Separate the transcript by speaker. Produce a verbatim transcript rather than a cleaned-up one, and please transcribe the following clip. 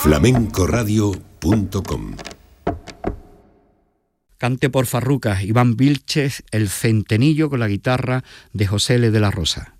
Speaker 1: flamenco radio punto com.
Speaker 2: Cante por Farrucas, Iván Vilches, El Centenillo con la guitarra de José L. de la Rosa.